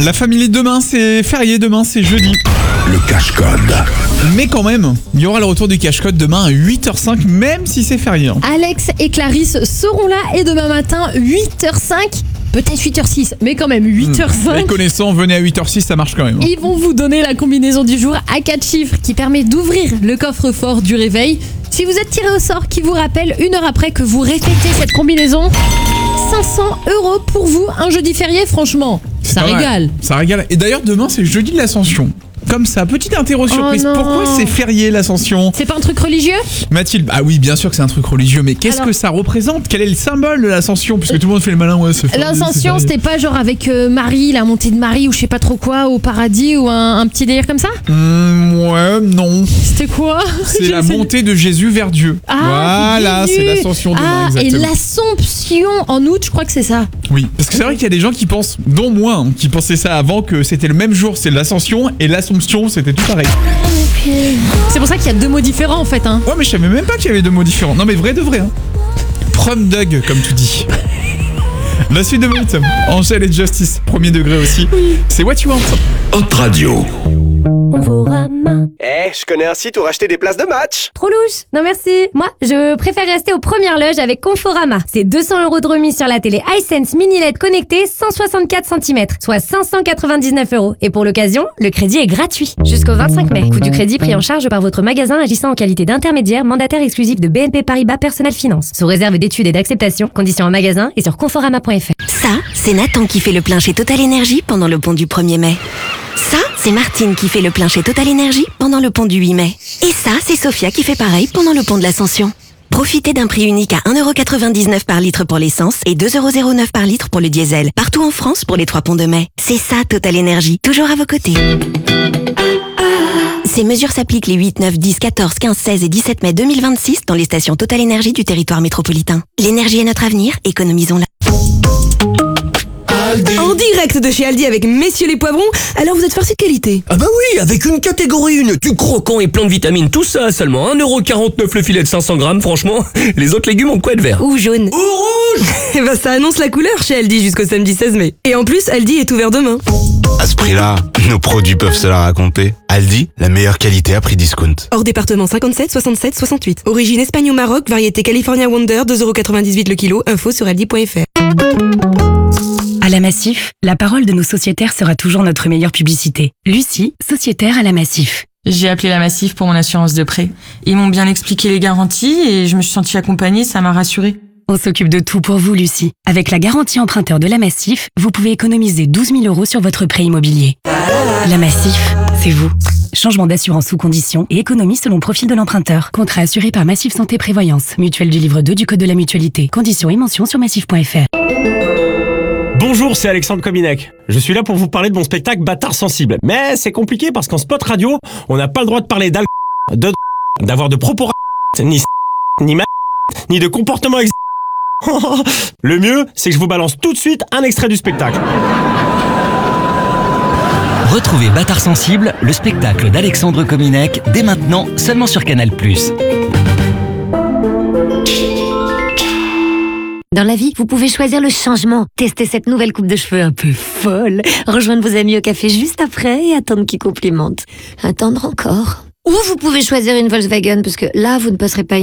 La famille, demain c'est férié, demain c'est jeudi. Le cache-code. Mais quand même, il y aura le retour du cache-code demain à 8h05, même si c'est férié. Alex et Clarisse seront là et demain matin, 8h05, peut-être 8h06, mais quand même Les 8h05. connaissants, venez à 8h06, ça marche quand même. Ils vont vous donner la combinaison du jour à 4 chiffres qui permet d'ouvrir le coffre-fort du réveil. Si vous êtes tiré au sort qui vous rappelle une heure après que vous répétez cette combinaison, 500 € pour vous, un jeudi férié, franchement, C'est ça pas mal. régale. Ça régale. Et d'ailleurs, demain c'est jeudi de l'Ascension. Comme ça, petite interro surprise. non. Pourquoi c'est férié l'Ascension? C'est pas un truc religieux? Mathilde, ah oui, bien sûr que c'est un truc religieux, mais qu'est-ce Alors- que ça représente? Quel est le symbole de l'Ascension? Puisque tout le monde fait le malin, ouais, c'est férié, L'Ascension, c'est c'était pas genre avec Marie, la montée de Marie ou je sais pas trop quoi, au paradis ou un petit délire comme ça? férié. Ouais, non. C'était quoi? C'est la J'essaie de- montée de Jésus vers Dieu. Ah, Voilà, Jésus. c'est l'Ascension demain, Ah, et exactement. l'Assomption en août, je crois que c'est ça. Oui, parce que c'est vrai qu'il y a des gens qui pensent, dont moi, hein, qui pensaient ça avant, que c'était le même jour, c'est l'Ascension, et l'Assomption, c'était tout pareil. C'est pour ça qu'il y a deux mots différents en fait. Hein. Ouais, mais je savais même pas qu'il y avait deux mots différents. Non, mais vrai de vrai, hein. Prom Dug, comme tu dis. La suite de Meut, Angèle et Justice, premier degré aussi. C'est What You Want. Hot Radio. Je connais un site où racheter des places de match. Trop louche. Non merci. Moi, je préfère rester aux premières loges avec Conforama. C'est 200 € de remise sur la télé iSense Mini LED connectée 164 cm, soit 599 €. Et pour l'occasion, le crédit est gratuit. Jusqu'au 25 mai. Coût du crédit pris en charge par votre magasin agissant en qualité d'intermédiaire mandataire exclusif de BNP Paribas Personnel Finance. Sous réserve d'études et d'acceptation. Conditions en magasin et sur conforama.fr. Ça, c'est Nathan qui fait le plein chez Total Energy pendant le pont du 1er mai. Ça, c'est Martine qui fait le plein chez Total Energy pendant le pont du 8 mai. Et ça, c'est Sophia qui fait pareil pendant le pont de l'Ascension. Profitez d'un prix unique à 1,99 € par litre pour l'essence et 2,09 € par litre pour le diesel. Partout en France pour les 3 ponts de mai. C'est ça Total Energy, toujours à vos côtés. Ces mesures s'appliquent les 8, 9, 10, 14, 15, 16 et 17 mai 2026 dans les stations Total Energy du territoire métropolitain. L'énergie est notre avenir, économisons-la. En direct de chez Aldi avec messieurs les poivrons, alors vous êtes farcis de qualité. Ah bah oui, avec une catégorie 1, du croquant et plein de vitamines, tout ça à seulement 1,49 € le filet de 500 grammes, franchement, les autres légumes ont quoi de vert. Ou jaune. Ou rouge. Et bah ça annonce la couleur chez Aldi jusqu'au samedi 16 mai. Et en plus, Aldi est ouvert demain. À ce prix-là, nos produits peuvent se la raconter. Aldi, la meilleure qualité à prix discount. Hors département 57, 67, 68. Origine Espagne ou Maroc, variété California Wonder, 2,98 € le kilo, info sur aldi.fr. À la Massif, la parole de nos sociétaires sera toujours notre meilleure publicité. Lucie, sociétaire à la Massif. J'ai appelé la Massif pour mon assurance de prêt. Ils m'ont bien expliqué les garanties et je me suis sentie accompagnée, ça m'a rassurée. On s'occupe de tout pour vous, Lucie. Avec la garantie emprunteur de la Massif, vous pouvez économiser 12 000 € sur votre prêt immobilier. La Massif, c'est vous. Changement d'assurance sous conditions et économie selon profil de l'emprunteur. Contrat assuré par Massif Santé Prévoyance. Mutuelle du livre 2 du Code de la Mutualité. Conditions et mentions sur massif.fr. Bonjour, c'est Alexandre Kominek. Je suis là pour vous parler de mon spectacle Bâtard sensible. Mais c'est compliqué parce qu'en spot radio, on n'a pas le droit de parler d'avoir de propos ni de comportement Le mieux, c'est que je vous balance tout de suite un extrait du spectacle. Retrouvez Bâtard sensible, le spectacle d'Alexandre Kominek, dès maintenant seulement sur Canal+. Dans la vie, vous pouvez choisir le changement. Tester cette nouvelle coupe de cheveux un peu folle. Rejoindre vos amis au café juste après et attendre qu'ils complimentent. Attendre encore. Ou vous pouvez choisir une Volkswagen parce que là, vous ne passerez pas